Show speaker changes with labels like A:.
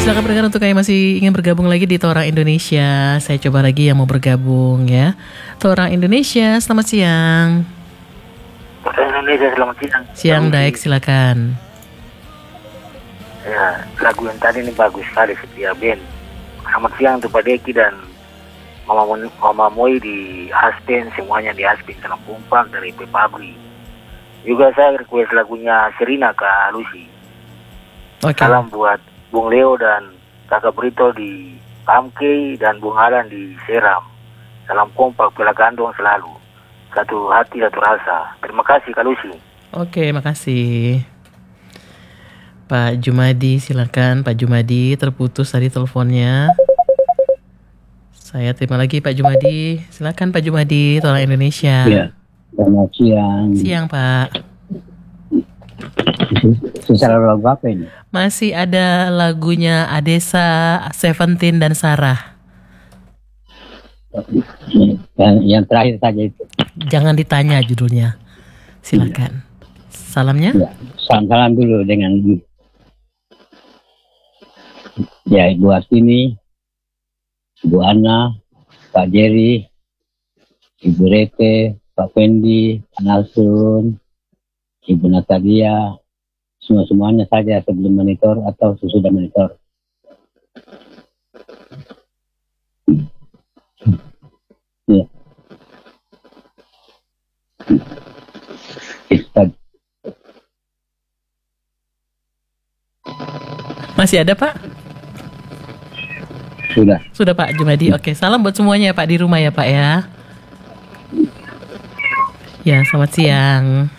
A: silakan pendengar untuk yang masih ingin bergabung lagi di Torang Indonesia. Saya coba lagi yang mau bergabung ya. Torang Indonesia, selamat siang.
B: Torang Indonesia, selamat siang.
A: Siang Daek, silakan.
B: Ya, lagu yang tadi ini bagus sekali Setia band. Selamat siang untuk Pak Deki dan Mama Moi di Aspen, semuanya di Aspen, Salam Kompak dari Pepabri. Juga saya request lagunya Serina Kak Lucy.
A: Okay.
B: Salam buat Bung Leo dan Kakak Brito di Pamke dan Bung Alan di Seram. Salam Kompak, Pela Gandong selalu. Satu hati, satu rasa. Terima kasih Kak Lucy.
A: Oke, makasih. Pak Jumadi, silakan Pak Jumadi, terputus tadi teleponnya. Saya terima lagi Pak Jumadi. Silakan Pak Jumadi, Torang Indonesia.
C: Ya, selamat siang.
A: Siang Pak.
C: Secara lagu apa ini?
A: Masih ada lagunya Adesa, Seventeen dan Sarah.
C: Yang terakhir saja itu.
A: Jangan ditanya judulnya. Silakan. Salamnya?
C: Ya, salam dulu dengan ya Ibu Astini, Ibu Ana, Pak Jerry, Ibu Rete, Pak Fendi, Analsun, Ibu Natalia, semuanya saja sebelum monitor atau sesudah monitor. Ya.
A: Masih ada Pak? Sudah Pak Jumadi. Oke, salam buat semuanya Pak di rumah ya Pak ya. Ya, selamat siang.